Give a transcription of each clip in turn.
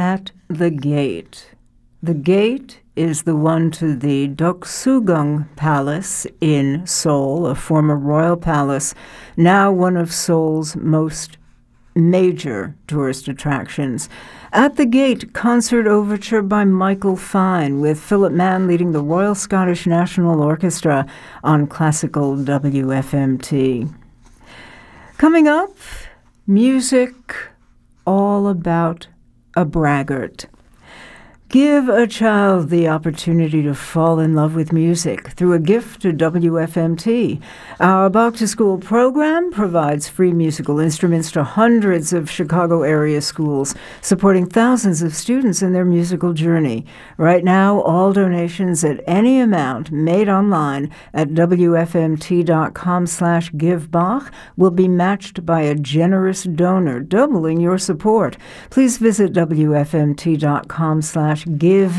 at the Gate. The Gate is the one to the Doksugung Palace in Seoul, a former royal palace, now one of Seoul's most major tourist attractions. At the Gate, concert overture by Michael Fine, with Philip Mann leading the Royal Scottish National Orchestra on classical WFMT. Coming up, music all about a braggart. Give a child the opportunity to fall in love with music through a gift to WFMT. Our Back to School program provides free musical instruments to hundreds of Chicago area schools, supporting thousands of students in their musical journey. Right now, all donations at any amount made online at WFMT.com/givebach will be matched by a generous donor, doubling your support. Please visit WFMT.com/GiveBACH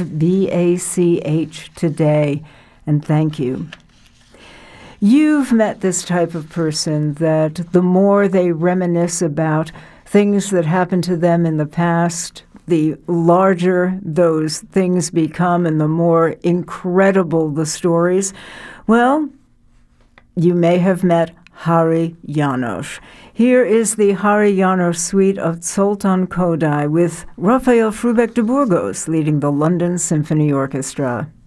today, and thank you. You've met this type of person that the more they reminisce about things that happened to them in the past, the larger those things become and the more incredible the stories. Well, you may have met Hari Janos. Here is the Hari Janos suite of Zoltan Kodály with Rafael Frubeck de Burgos leading the London Symphony Orchestra.